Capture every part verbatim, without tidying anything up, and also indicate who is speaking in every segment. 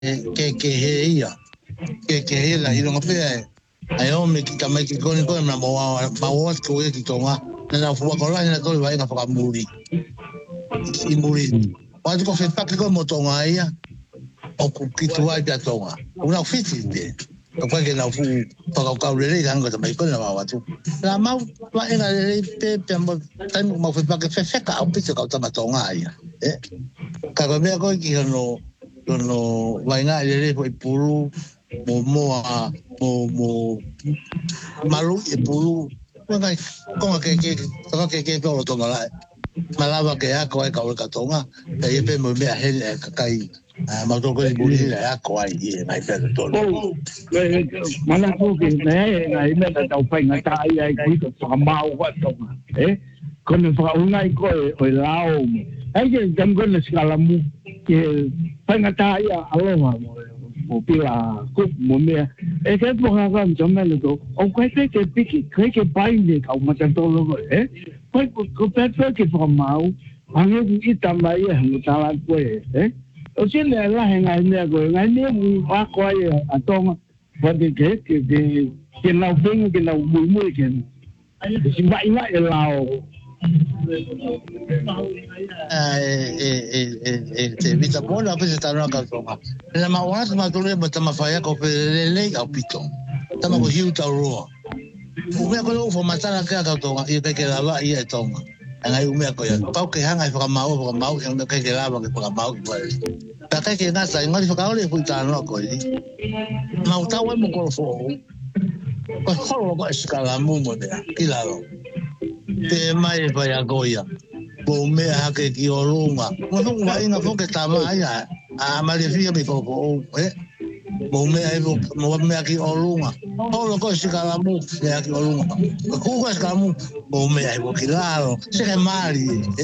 Speaker 1: ke ke he ia ke ke he la ilo ngape ai o me ki kamai ki koni koni na mo ma o ko e ki tonga na fu ko la na to vai na fa muri i muri o ko fe pa ki ko mo tonga ia o ku ki tu ai ta tonga una fiti de ko fa ke na fu pa ka ka le le nga ta mai ko na wa tu la ma wa ina le pe pe mo ta mo fe pa ke fe fe ka o pe ka ta ma tonga ia e ka ko me ko ki no no vai nga le le ko puru mo mo mo mo malu e puru ko ngai ko ke ke ko ke ke ko to mala malava ke ako ai ka ka tonga e pe mo me he ka kai ma to ko buri la ako ai e mai pe to
Speaker 2: mana ko ke ne ngai me ta tau pai ngata ai ai ko to ma o wa tonga e ko ne fa unai ko o lao ai ke jam ko le skala mu ke pai ngata ai aloha mo pila ko mo me e ke po ha ga jome le to o ko ke ke piki ke ke pai ne ka ma ta to lo e ko ko pe pe ke fo mau ane ku ita mai e mo ta la ko e o se le la nga ne ko nga ne mu wa ko e a to ma de ke ke de ke na bing ke na mu mu ke si mai na e lao
Speaker 1: te vita bona pe ta no ka tonga la ma wa ma to le ma fa ya ko pe le le au pito ta ma ko hiu ta ro o me ko fo ma ta la ka ka tonga i pe ke la va i e tonga ana u me ko ya pa ke hanga fa ma o fa ma o ke ke ke la va ke fa ma o pa ka ke na sa ngari fa ka o le fu ta no ko i ma ta wa mo ko fo ko ko ko skala mu mo de ki la ro te mai pa ya goia bo me ha ke ki o lunga mo no wa ina fo ke ta mai ya a ma le fia mi ko ko e bo me ai bo mo me ki o lunga o lo ko si ka la mu me ki o lunga ku ko ska mu bo me ai bo ki la se ke mali e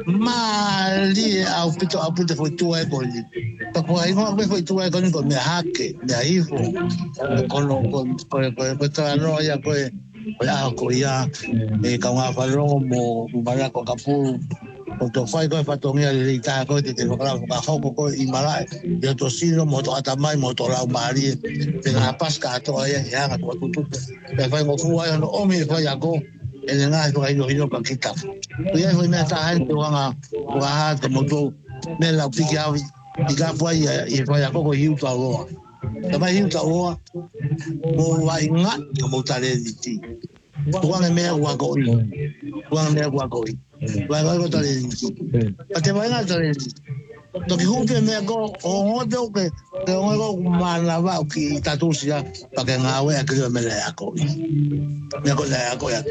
Speaker 1: mali au pito au pito fo tu e ko li pa po ai mo me fo tu e ko ni ko me ha ke me ai fo ko no ko ko ko ta no ya ko ya ko ya e ka nga fa ro mo mara ko kapu o to fai ko fa to ngia le ta ko te te ko ka ho ko i mara yo to sino mo to ata mai mo to la mari te na pas ka to ya ya ko tu tu te fai mo fu ai no o mi fa ya ko e le nga ko ai no yo ka kita ko ya ho me ta ai to nga wa te mo to me la pi ya i ga po ai e fa ya ko ko hiu ta ro ta mai hiu ta ro mo wa nga mo ta le ti Tuang me wa go i. Tuang me wa go i. Wa go ta le. Ate wa na ta le. To ki hu pe me go o ho de ke ke o go ma na va ki ta tu sia pa ke nga we ke me le ako. Me go le ako ya.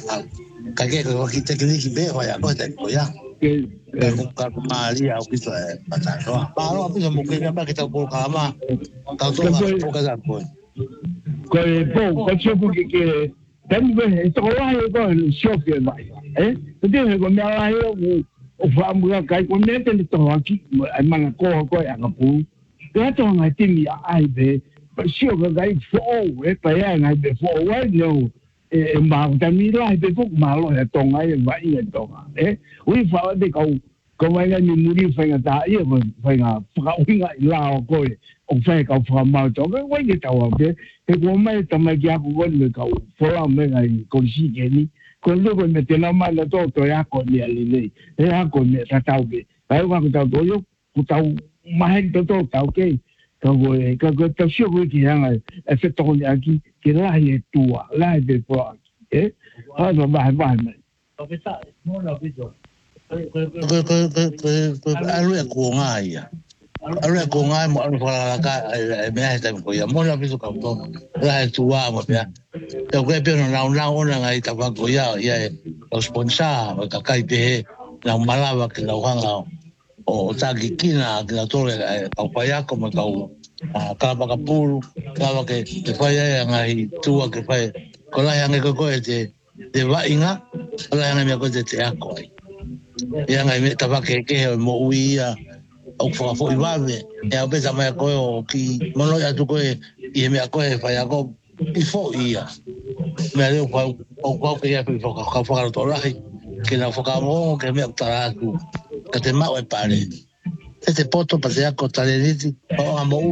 Speaker 1: Ka ke ko ki te ki be wa ya ko te ko ya. Ke ko ka ma ri au ki so e pa ta ro. Pa ro pi mo ke ba ke ta ko ka ma. Ta to ko ka za ko.
Speaker 2: Ko e bo ko che bu ki ke dan be to la yo ko shock ke mai eh to de ko me la yo o fa mu ka ko ne te to aki ai mana ko ko ya ka pu ya to ngai ti mi ai be pa sio ka gai fo e pa ya ngai be fo wa no e ma ta mi la be fo ma lo ya to ngai va i to eh ui fa de ko ko mai nga ni muri fa nga ta ye fa nga fa ui nga la ko o fa ka fa ma to ko wa ni ta wa be e ko mai ta mai ya ko ko le ka fo la me nga ko si ke ni ko le ko me te na ma la to to ya ko ni ali le e ya ko me ta ta be ai wa ko ta to yo ko ta ma he to to ta ke ka ko ka ko ta sio ko ki nga e fe to ni aki ke la ye tua la de po e ha no ba ba me
Speaker 1: o ke sa mo la bi jo ko ko ko ko alu e ko nga ia alu e ko nga mo alu fa la ka me ha ta ko ia mo la bi so ka to la tu wa mo ya te ko pe no na na ona nga ta fa ko ia ia o sponsor ka kai pe na malava ke la hanga o ta ki kina ke la tole ka pa ya ko mo ka ka pa ka pulu ka ke te fa ia nga i tu ke fa ko la nga ko ko te te va inga la nga me ko te te ako ia nga me ta va ke ke mo uia o fa fo i vave e a pesa mai ko o ki mono ya tu ko e me ko e fa ya ko i fo ia me le ko o ko ke ya fo ka ka fa to la ke na fo ka mo ke me ta ku ka te ma e pare e te poto pa te ako tale riti, o a mo